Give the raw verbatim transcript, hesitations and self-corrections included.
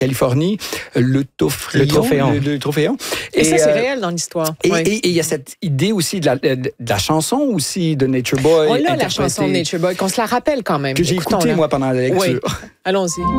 Californie, le Tophéon. Le Trophéon. Le, le Trophéon. Et, et ça, c'est euh, réel dans l'histoire. Et il ouais. y a cette idée aussi de la, de la chanson aussi de Nature Boy. On a la chanson de Nature Boy, qu'on se la rappelle quand même. Que j'ai écoutée, moi, pendant la lecture. Oui. Allons-y.